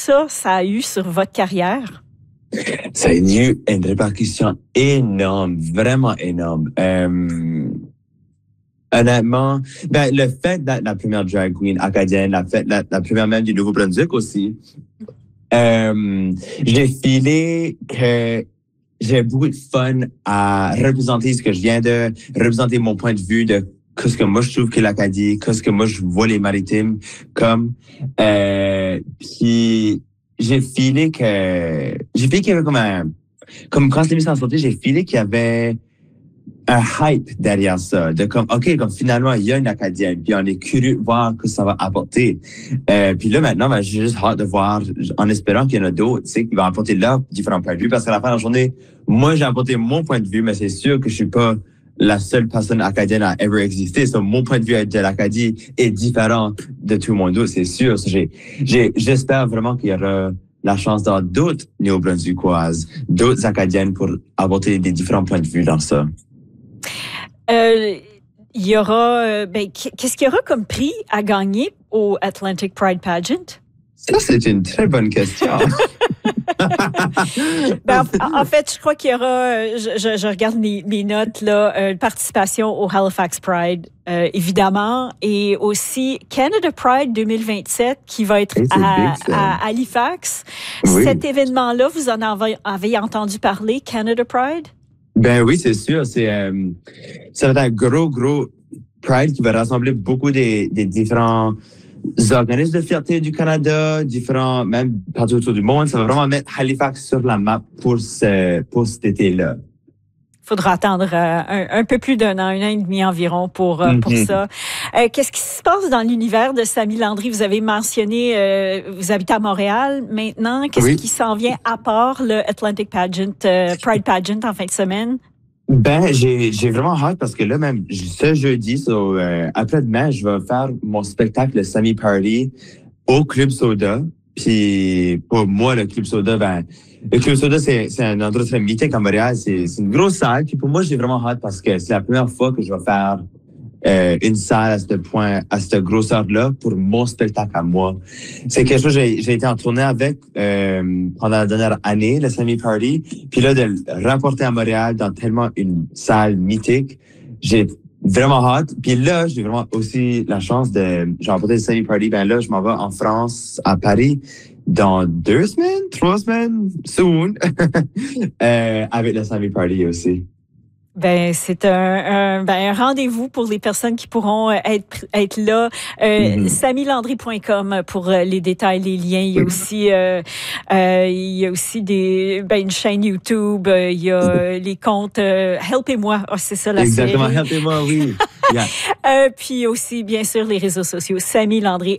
ça a eu sur votre carrière? Ça a eu une répercussion énorme, vraiment énorme. Honnêtement, le fait d'être la première drag queen acadienne, la première même du Nouveau-Brunswick aussi, j'ai filé que j'ai beaucoup de fun à représenter ce que je viens de représenter, mon point de vue de ce que moi je trouve que l'Acadie, ce que moi je vois les Maritimes comme. Puis j'ai filé qu'il y avait comme quand je l'ai mis en santé, j'ai filé qu'il y avait un hype derrière ça, de comme finalement il y a une Acadienne, puis on est curieux de voir ce que ça va apporter. Puis là maintenant, j'ai juste hâte de voir, en espérant qu'il y en a d'autres, tu sais, qui vont apporter leurs différents points de vue, parce qu'à la fin de la journée, moi j'ai apporté mon point de vue, mais c'est sûr que je suis pas la seule personne acadienne à ever exister. So, mon point de vue de l'Acadie est différent de tout le monde d'autre, c'est sûr. So, j'espère vraiment qu'il y aura la chance d'avoir d'autres néo-brunswickoises, d'autres Acadiennes pour apporter des différents points de vue dans ça. Il y aura, qu'est-ce qu'il y aura comme prix à gagner au Atlantic Pride Pageant? Ça, c'est une très bonne question. En fait, je crois qu'il y aura, je regarde mes notes, là, participation au Halifax Pride, évidemment, et aussi Canada Pride 2027 qui va être à Halifax. Oui. Cet événement-là, vous en avez entendu parler, Canada Pride? Ben oui, c'est sûr. Ça va être un gros Pride qui va rassembler beaucoup des différents organismes de fierté du Canada, différents, même partout autour du monde. Ça va vraiment mettre Halifax sur la map pour cet été-là. Il faudra attendre un peu plus d'un an et demi environ pour ça. Qu'est-ce qui se passe dans l'univers de Samy Landry? Vous avez mentionné, vous habitez à Montréal maintenant. Qu'est-ce qui s'en vient à part le Atlantic Pageant, Pride Pageant en fin de semaine? J'ai vraiment hâte parce que là, même ce jeudi, après-demain, je vais faire mon spectacle, le Samy Party, au Club Soda. Puis, pour moi, le Club Soda, le Club Soda, c'est un endroit très mythique à Montréal. C'est une grosse salle. Puis, pour moi, j'ai vraiment hâte parce que c'est la première fois que je vais faire une salle à cette grosseur-là pour mon spectacle à moi. C'est quelque chose que j'ai été en tournée avec pendant la dernière année, le Samy Party. Puis là, de le rapporter à Montréal dans tellement une salle mythique, j'ai vraiment hâte. Puis là, j'ai vraiment aussi la chance j'ai remporté le Samy Party. Là, je m'en vais en France, à Paris, dans 3 semaines, soon, avec le Samy Party aussi. C'est un rendez-vous pour les personnes qui pourront être là. SamyLandry.com pour les détails, les liens. Il y a aussi une chaîne YouTube. Il y a les comptes Helpez-moi. C'est ça la série. Exactement, Helpez-moi, oui. Yeah. Puis aussi, bien sûr, les réseaux sociaux. Samy Landry,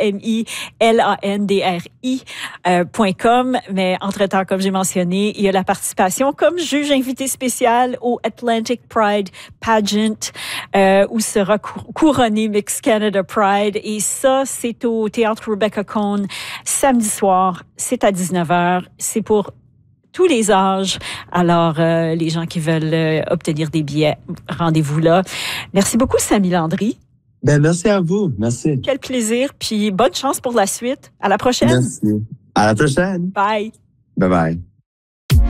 SAMILANDRI.com. Mais entre-temps, comme j'ai mentionné, il y a la participation comme juge invité spécial au Atlantic Pride Pageant, où sera couronné Mix Canada Pride. Et ça, c'est au Théâtre Rebecca Cohn, samedi soir. C'est à 19h. C'est pour tous les âges. Alors, les gens qui veulent obtenir des billets, rendez-vous là. Merci beaucoup, Samy Landry. Merci à vous. Merci. Quel plaisir. Puis bonne chance pour la suite. À la prochaine. Merci. À la prochaine. Bye. Bye-bye.